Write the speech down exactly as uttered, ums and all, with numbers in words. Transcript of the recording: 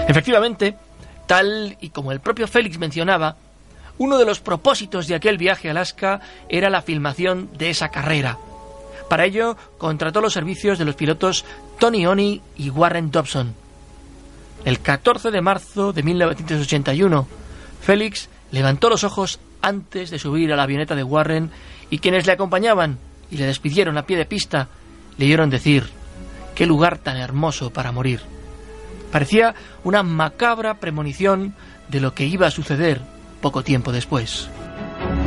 Efectivamente, tal y como el propio Félix mencionaba, uno de los propósitos de aquel viaje a Alaska era la filmación de esa carrera. Para ello, contrató los servicios de los pilotos Tony Oney y Warren Dobson. El catorce de marzo de mil novecientos ochenta y uno, Félix levantó los ojos antes de subir a la avioneta de Warren, y quienes le acompañaban y le despidieron a pie de pista le oyeron decir: «Qué lugar tan hermoso para morir». Parecía una macabra premonición de lo que iba a suceder poco tiempo después.